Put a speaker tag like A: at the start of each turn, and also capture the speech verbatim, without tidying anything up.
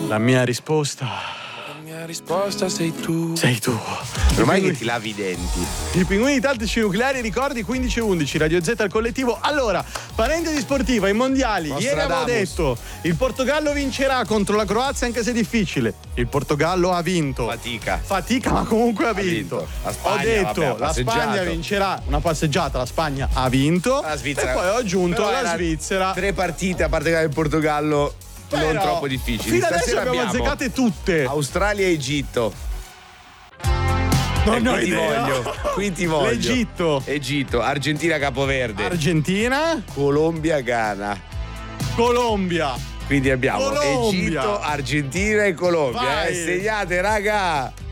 A: La mia risposta.
B: La mia risposta sei tu.
A: Sei tu.
C: Ormai che ti lavi i denti.
A: I pinguini tattici nucleari, ricordi quindici e undici, Radio Z al collettivo. Allora, parentesi sportiva, i mondiali. Ieri avevo detto, il Portogallo vincerà contro la Croazia anche se è difficile. Il Portogallo ha vinto.
C: Fatica.
A: Fatica, ma comunque ha vinto.
C: Ha vinto. La Spagna,
A: ho detto,
C: vabbè, ha
A: la Spagna
C: passeggiato.
A: vincerà, una passeggiata, la Spagna ha vinto.
C: La Svizzera.
A: E poi ho aggiunto
C: Però
A: la
C: era
A: Svizzera.
C: Tre partite a parte il Portogallo.
A: Però,
C: non troppo difficili.
A: Fino adesso
C: Stasera
A: abbiamo
C: abbiamo
A: azzeccate tutte.
C: Australia e Egitto.
A: Non
C: eh,
A: ho
C: qui ti
A: idea.
C: voglio. Qui ti voglio.
A: L'Egitto.
C: Egitto, Argentina, Capoverde.
A: Argentina.
C: Colombia, Ghana.
A: Colombia.
C: Quindi abbiamo
A: Colombia.
C: Egitto, Argentina e Colombia.
A: Vai.
C: Eh, segnate, raga.